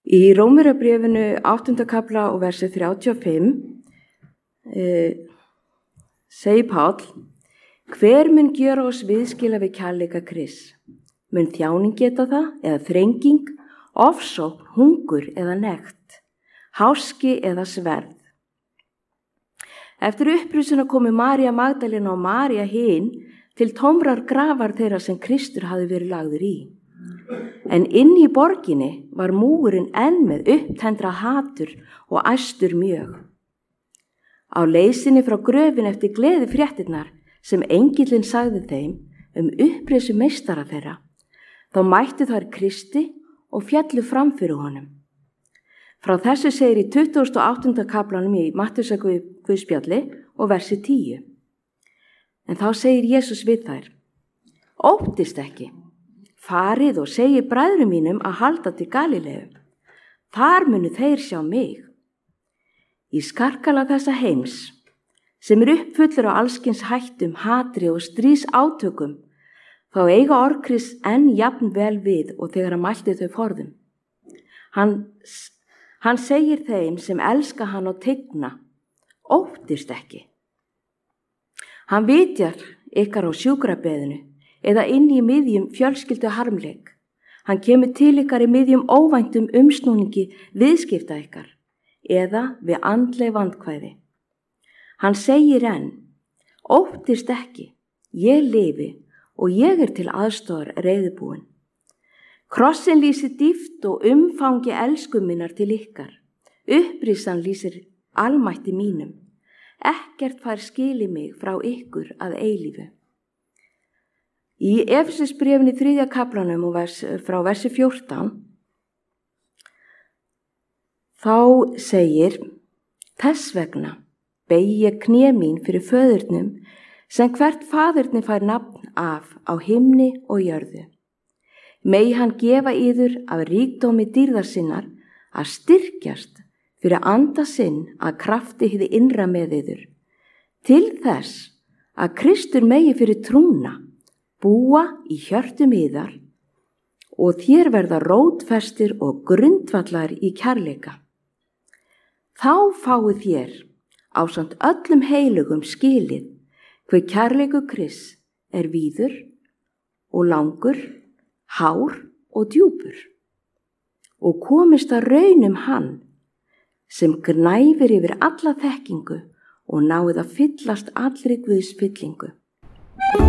Í Rómverjabréfinu 8. kafla og versi 35 segir Páll: hver mun gjöra oss viðskila við kærleika Krists? Mun þjáning geta það, eða þrenging, ofsókn, hungur eða nekt, háski eða sverð? Eftir upprýsuna komu María Magdalena og María hin til tómrar grafar þeirra sem Kristur hafði verið lagður í. En inn í borginni var múrinn enn með upptendra hatur og æstur mjög. Á leiðsinni frá gröfin eftir gleði fréttirnar sem engillinn sagði þeim upprisu meistara þeirra, þá mættu þær Kristi og fjallu fram fyrir honum. Frá þessu segir í 28. kaflanum í Mattheusar Guðspjalli og versi 10. En þá segir Jesús við þær: óttist ekki, farið og segið bræðrum mínum að halda til Galileu. Þar munu þeir sjá mig. Í skarkala þessa heims, sem uppfullur á allskins hættum, hatri og stríðsátökum, þá eiga orð Krists enn jafn vel við og þegar hann mælti þau forðum. Hann segir þeim sem elska hann og tigna: óttist ekki. Hann vitjar ykkar á sjúkrabeðinu eða inn í miðjum fjölskyldu harmleik. Hann kemur til ykkar í miðjum óvæntum umsnúningi viðskipta ykkar eða við andleg vandkvæði. Hann segir enn: óttist ekki, ég lifi og ég til aðstoðar reiðubúin. Krossin lýsir dýpt og umfangi elsku minnar til ykkar. Upprisan lýsir almætti mínum. Ekkert fær skili mig frá ykkur að eilífu. Í Efesisbréfinu 3. kaflanum og frá versi 14 þá segir: þess vegna beygi ég kné mín fyrir föðurnum sem hvert faðirni fær nafn af á himni og jörðu. Megi hann gefa yður af ríkdómi dýrðar sinnar að styrkjast fyrir anda sinn að krafti hið innra með yður, til þess að Kristur megi fyrir trúna búa í hjörtum yðar og þér verða rótfestir og grundvallar í kærleika. Þá fáið þér ásamt öllum heilugum skilið hve kærleiku Krists er víður og langur, hár og djúpur, og komist að raunum hann sem gnæfir yfir alla þekkingu og náið að fyllast allri Guðs fyllingu.